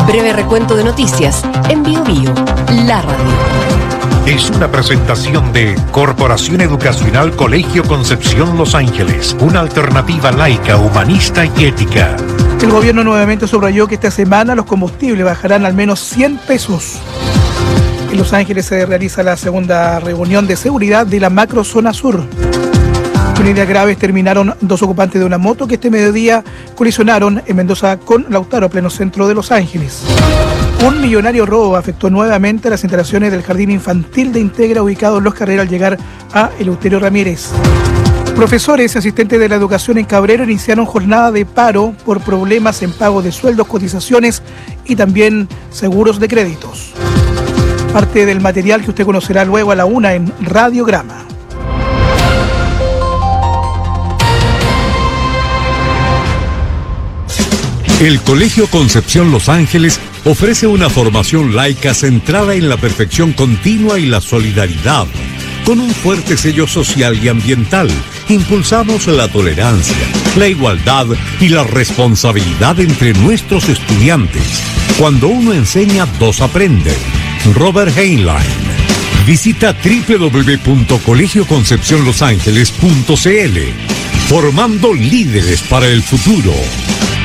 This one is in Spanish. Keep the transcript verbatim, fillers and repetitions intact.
Breve recuento de noticias en Bio Bio, la radio. Es una presentación de Corporación Educacional Colegio Concepción Los Ángeles, una alternativa laica, humanista y ética. El gobierno nuevamente subrayó que esta semana los combustibles bajarán al menos cien pesos. En Los Ángeles se realiza la segunda reunión de seguridad de la macrozona sur. Con heridas graves terminaron dos ocupantes de una moto que este mediodía colisionaron en Mendoza con Lautaro, pleno centro de Los Ángeles. Un millonario robo afectó nuevamente las instalaciones del jardín infantil de Integra ubicado en Los Carreras al llegar a Eleuterio Ramírez. Profesores y asistentes de la educación en Cabrero iniciaron jornada de paro por problemas en pago de sueldos, cotizaciones y también seguros de créditos. Parte del material que usted conocerá luego a la una en Radiograma. El Colegio Concepción Los Ángeles ofrece una formación laica centrada en la perfección continua y la solidaridad. Con un fuerte sello social y ambiental, impulsamos la tolerancia, la igualdad y la responsabilidad entre nuestros estudiantes. Cuando uno enseña, dos aprenden. Robert Heinlein. Visita doble u doble u doble u punto colegio concepción los ángeles punto c l. Formando líderes para el futuro.